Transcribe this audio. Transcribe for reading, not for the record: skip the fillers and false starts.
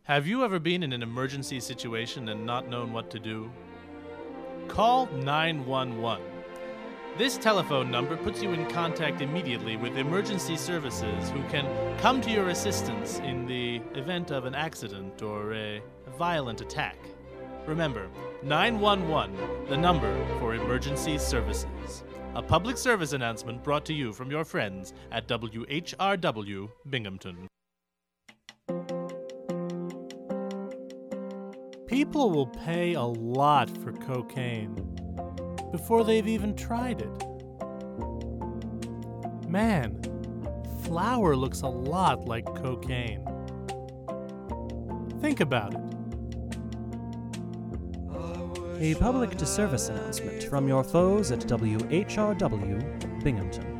Have you ever been in an emergency situation and not known what to do? Call 911. This telephone number puts you in contact immediately with emergency services who can come to your assistance in the event of an accident or a violent attack. Remember, 911, the number for emergency services. A public service announcement brought to you from your friends at WHRW Binghamton. People will pay a lot for cocaine before they've even tried it. Man, flour looks a lot like cocaine. Think about it. A public service announcement from your foes at WHRW Binghamton.